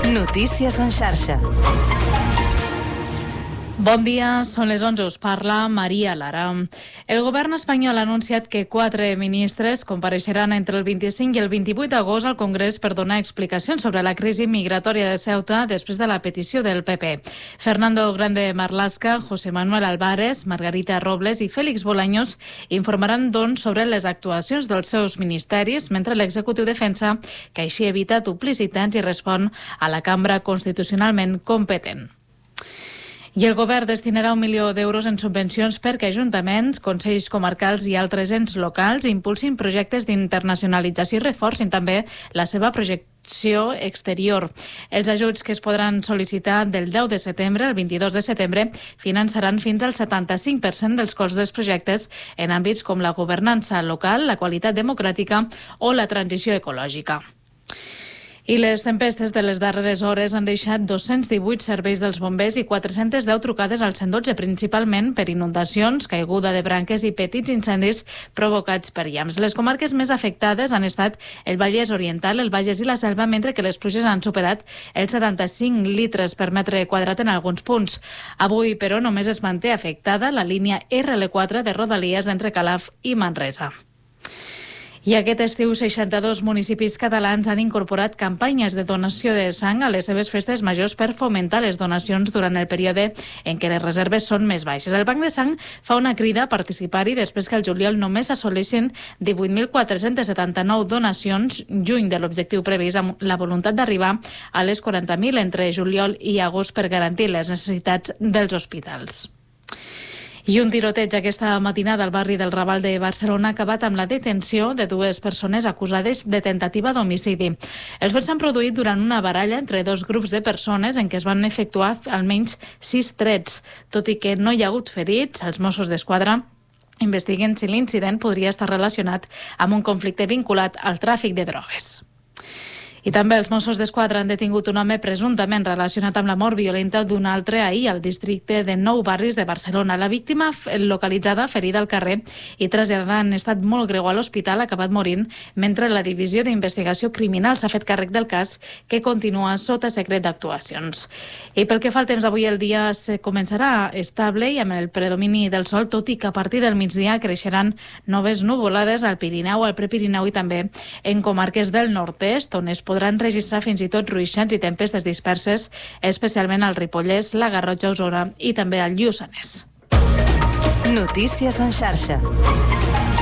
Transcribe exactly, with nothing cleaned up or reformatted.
Notícies en xarxa. Bon dia, són les onze, us parla Maria Lara. El govern espanyol ha anunciat que quatre ministres compareixeran entre el vint-i-cinc i el vint-i-vuit d'agost al Congrés per donar explicacions sobre la crisi migratòria de Ceuta després de la petició del P P. Fernando Grande Marlaska, José Manuel Álvarez, Margarita Robles i Félix Bolaños informaran, doncs, sobre les actuacions dels seus ministeris, mentre l'executiu defensa que així evita duplicitats i respon a la cambra constitucionalment competent. I el govern destinarà un milió d'euros en subvencions perquè ajuntaments, consells comarcals i altres ens locals impulsin projectes d'internacionalització i reforcin també la seva projecció exterior. Els ajuts que es podran sol·licitar del deu de setembre al vint-i-dos de setembre finançaran fins al setanta-cinc per cent dels costs dels projectes en àmbits com la governança local, la qualitat democràtica o la transició ecològica. I les tempestes de les darreres hores han deixat dos-cents divuit serveis dels bombers i quatre-centes deu trucades al cent dotze, principalment per inundacions, caiguda de branques i petits incendis provocats per llamps. Les comarques més afectades han estat el Vallès Oriental, el Bages i la Selva, mentre que les pluges han superat els setanta-cinc litres per metre quadrat en alguns punts. Avui, però, només es manté afectada la línia erre ele quatre de Rodalies entre Calaf i Manresa. I aquest estiu, seixanta-dos municipis catalans han incorporat campanyes de donació de sang a les seves festes majors per fomentar les donacions durant el període en què les reserves són més baixes. El Banc de Sang fa una crida a participar-hi després que al juliol només assoleixen divuit mil quatre-cents setanta-nou donacions, lluny de l'objectiu previst, amb la voluntat d'arribar a les quaranta mil entre juliol i agost per garantir les necessitats dels hospitals. I un tiroteig aquesta matinada al barri del Raval de Barcelona ha acabat amb la detenció de dues persones acusades de tentativa d'homicidi. Els fets s'han produït durant una baralla entre dos grups de persones en què es van efectuar almenys sis trets. Tot i que no hi ha hagut ferits, els Mossos d'Esquadra investiguen si l'incident podria estar relacionat amb un conflicte vinculat al tràfic de drogues. I també els Mossos d'Esquadra han detingut un home presumptament relacionat amb la mort violenta d'un altre ahir al districte de Nou Barris de Barcelona. La víctima, localitzada ferida al carrer i traslladada en estat molt greu a l'hospital, ha acabat morint, mentre la Divisió d'Investigació Criminal s'ha fet càrrec del cas, que continua sota secret d'actuacions. I pel que fa al temps, avui el dia se començarà estable i amb el predomini del sol, tot i que a partir del migdia creixeran noves nuvolades al Pirineu, al Prepirineu i també en comarques del nord-est, on es podran registrar fins i tot ruixats i tempestes disperses, especialment al Ripollès, la Garrotxa, Osona i també al Lluçanès. Notícies en xarxa.